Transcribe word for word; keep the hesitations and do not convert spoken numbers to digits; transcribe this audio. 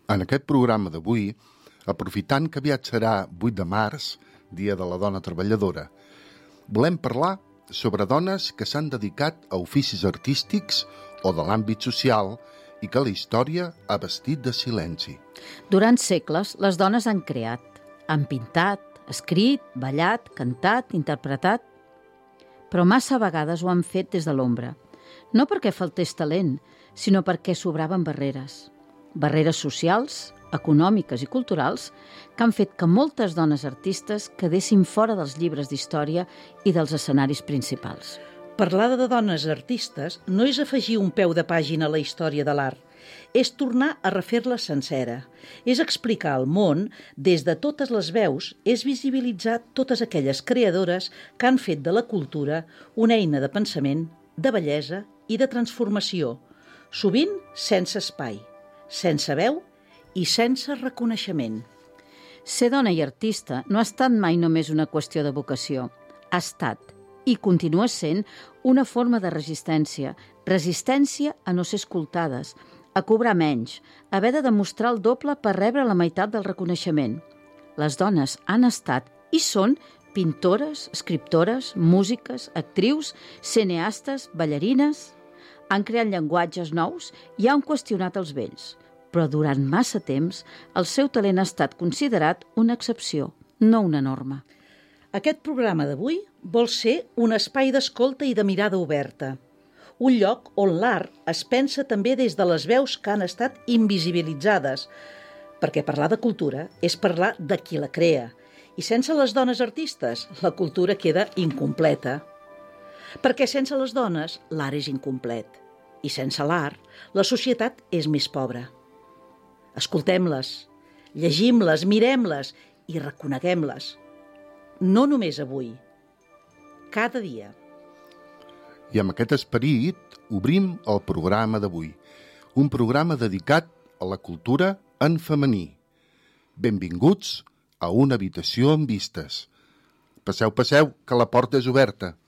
En aquest programa d'avui, aprofitant que aviat serà vuit de març, Dia de la Dona Treballadora, volem parlar sobre dones que s'han dedicat a oficis artístics o de l'àmbit social i que la història ha vestit de silenci. Durant segles, les dones han creat, han pintat, escrit, ballat, cantat, interpretat, però massa vegades ho han fet des de l'ombra. No perquè faltés talent, sinó perquè sobraven barreres. Barreres socials, econòmiques i culturals que han fet que moltes dones artistes quedessin fora dels llibres d'història i dels escenaris principals. Parlar de dones artistes no és afegir un peu de pàgina a la història de l'art, és tornar a refer-la sencera, és explicar al món, des de totes les veus, és visibilitzar totes aquelles creadores que han fet de la cultura una eina de pensament, de bellesa i de transformació, sovint sense espai, sense veu i sense reconeixement. Ser dona i artista no ha estat mai només una qüestió de vocació. Ha estat, i continua sent, una forma de resistència. Resistència a no ser escoltades, a cobrar menys, a haver de demostrar el doble per rebre la meitat del reconeixement. Les dones han estat i són pintores, escriptores, músiques, actrius, cineastes, ballarines. Han creat llenguatges nous i han qüestionat els vells. Però durant massa temps el seu talent ha estat considerat una excepció, no una norma. Aquest programa d'avui vol ser un espai d'escolta i de mirada oberta. Un lloc on l'art es pensa també des de les veus que han estat invisibilitzades, perquè parlar de cultura és parlar de qui la crea, i sense les dones artistes la cultura queda incompleta. Perquè sense les dones l'art és incomplet, i sense l'art la societat és més pobra. Escoltem-les, llegim-les, mirem-les i reconeguem-les. No només avui, cada dia. I amb aquest esperit obrim el programa d'avui, un programa dedicat a la cultura en femení. Benvinguts a una habitació amb vistes. Passeu, passeu, que la porta és oberta.